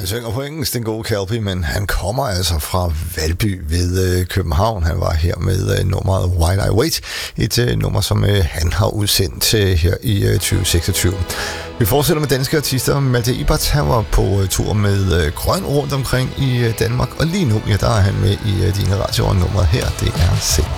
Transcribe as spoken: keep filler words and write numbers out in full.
synger på engelsk, den gode Kelpie, men han kommer altså fra Valby ved øh, København. Han var her med øh, nummeret While I Wait, et øh, nummer, som øh, han har udsendt øh, her i øh, tyve seksogtyve. Vi fortsætter med danske artister. Malte Ebert, han var på øh, tur med øh, Grøn rundt omkring i øh, Danmark, og lige nu, ja, der er han med i øh, Dine Radio, og nummeret her, det er Se.